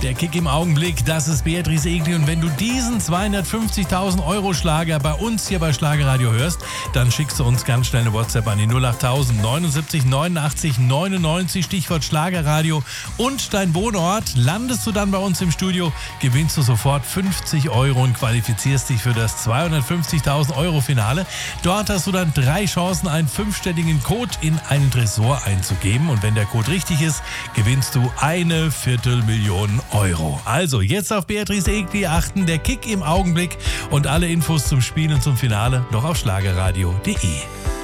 Der Kick im Augenblick, das ist Beatrice Egli. Und wenn du diesen 250.000 Euro Schlager bei uns hier bei Schlagerradio hörst, dann schickst du uns ganz schnell eine WhatsApp an die 08000 79 89 99, Stichwort Schlagerradio und dein Wohnort. Landest du dann bei uns im Studio, gewinnst du sofort 50 Euro und qualifizierst dich für das 250.000 Euro Finale. Dort hast du dann 3 Chancen, einen 5-stelligen Code in einen Tresor einzugeben. Und wenn der Code richtig ist, gewinnst du eine Viertelmillion Euro. Also jetzt auf Beatrice Egli achten, der Kick im Augenblick und alle Infos zum Spiel und zum Finale noch auf schlagerradio.de.